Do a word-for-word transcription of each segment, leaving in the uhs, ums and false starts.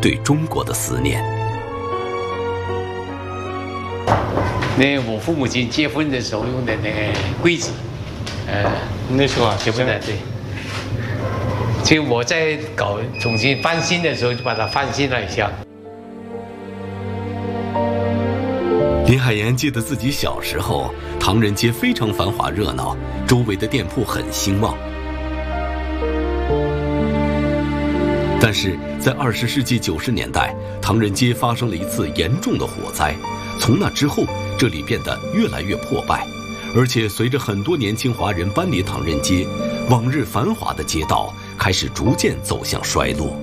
对中国的思念。 那我父母亲结婚的时候用的那个柜子，呃， 那时候啊， 结婚的对。所以我在搞重新翻新的时候，就把它翻新了一下。 林海岩记得自己小时候，唐人街非常繁华热闹，周围的店铺很兴旺。但是在二十世纪九十年代，唐人街发生了一次严重的火灾，从那之后，这里变得越来越破败，而且随着很多年轻华人搬离唐人街，往日繁华的街道开始逐渐走向衰落。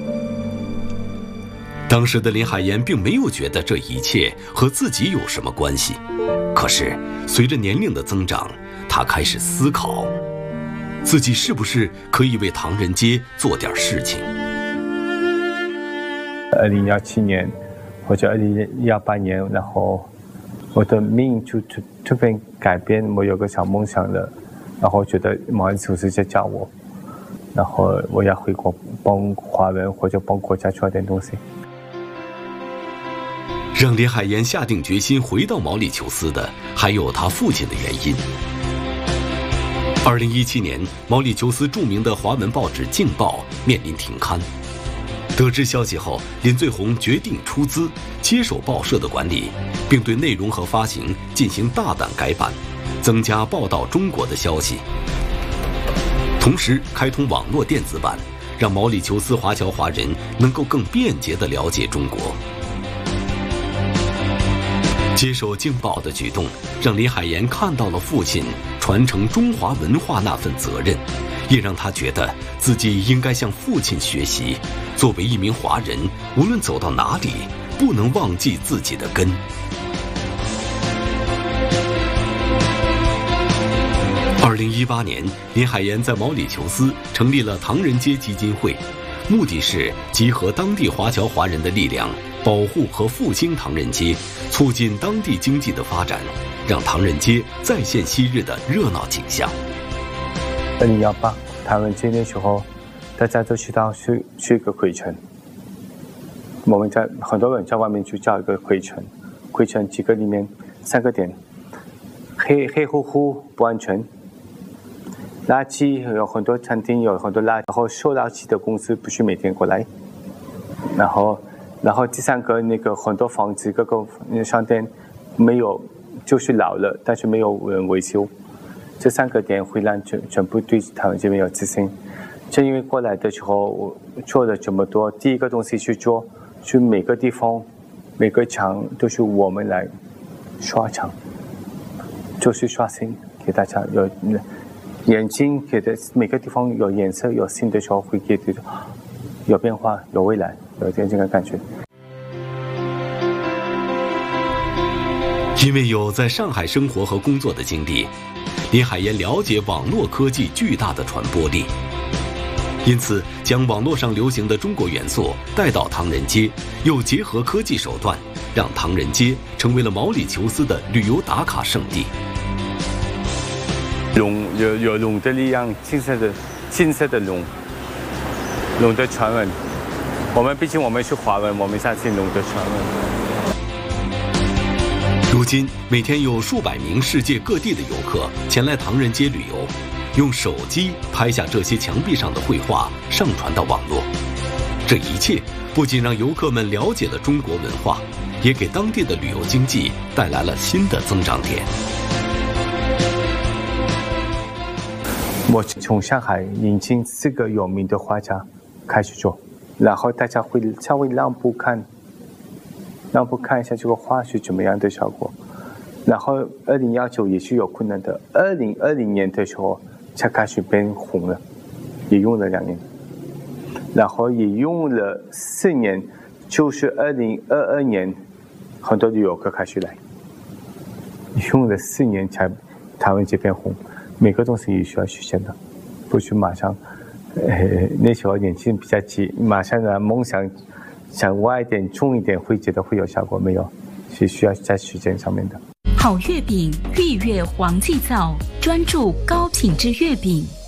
当时的林海岩并没有觉得这一切和自己有什么关系，可是随着年龄的增长，他开始思考，自己是不是可以为唐人街做点事情。 二零一七年或者二零一八年，然后我的命就突突然改变，我有个小梦想了，然后觉得毛里求斯在叫我，然后我要回国帮华人或者帮国家做点东西。 让林海岩下定决心回到毛里求斯的，还有他父亲的原因。二零一七年，毛里求斯著名的华文报纸《镜报》面临停刊。得知消息后，林最红决定出资接手报社的管理，并对内容和发行进行大胆改版，增加报道中国的消息。同时开通网络电子版，让毛里求斯华侨华人能够更便捷地了解中国。接手《镜报》的举动，让林海岩看到了父亲传承中华文化那份责任，也让他觉得自己应该向父亲学习。作为一名华人，无论走到哪里，不能忘记自己的根。二零一八年，林海岩在毛里求斯成立了唐人街基金会，目的是集合当地华侨华人的力量，保护和复兴唐人街，促进当地经济的发展，让唐人街再现昔日的热闹景象。 二零幺八唐人街那时候，大家都知道是是一个灰尘，我们在很多人在外面就叫一个灰尘，灰尘几个里面三个点，黑黑乎乎不安全。垃圾有很多餐厅有很多垃圾，然后收垃圾的公司不是每天过来，然后然后第三个那个很多房子各个商店没有，就是老了，但是没有人维修，这三个点会让全全部对他们这边有自信。正因为过来的时候我做了这么多，第一个东西去做，去每个地方每个墙都是我们来刷墙，就是刷新给大家有眼睛给的每个地方有颜色有新的时候会给的有变化有未来，有这个感觉。 因为有在上海生活和工作的经历，林海岩了解网络科技巨大的传播力，因此将网络上流行的中国元素带到唐人街，又结合科技手段，让唐人街成为了毛里求斯的旅游打卡圣地。 龙有有龙的力量，金色的金色的龙，龙的传闻。我们毕竟我们是华人，我们相信龙的传闻。 如今每天有数百名世界各地的游客前来唐人街旅游，用手机拍下这些墙壁上的绘画，上传到网络。这一切不仅让游客们了解了中国文化，也给当地的旅游经济带来了新的增长点。 我从上海引进四个有名的画家开始做，然后大家会稍微让步看，让步看一下这个画是怎么样的效果。然后二零一九也是有困难的，二零二零年的时候才开始变红了，也用了两年，然后也用了四年，就是二零二二年，很多的游客开始来，用了四年才台湾这边红。每个东西也需要时间的，不是马上。呃，那时候年轻比较急，马上的梦想想歪一点、重一点，会觉得会有效果，没有，是需要在时间上面的。 好月饼，月月黄记造，专注高品质月饼。